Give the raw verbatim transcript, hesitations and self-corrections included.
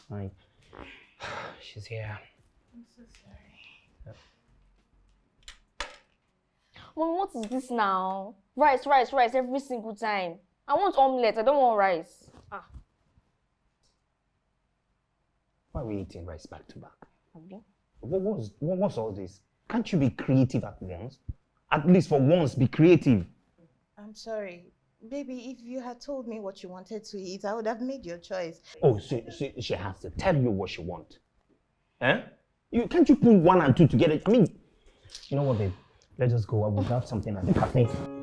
fine. She's here. I'm so sorry. Mom, what is this now? Rice, rice, rice every single time. I want omelette. I don't want rice. Ah. Why are we eating rice back to back? Okay. What was what was all this? Can't you be creative at once? At least for once, be creative. I'm sorry. Baby, if you had told me what you wanted to eat, I would have made your choice. Oh, so, so she has to tell you what she wants. Eh? You, can't you put one and two together? I mean, you know what, babe? Let's just go. I will grab something at the cafe.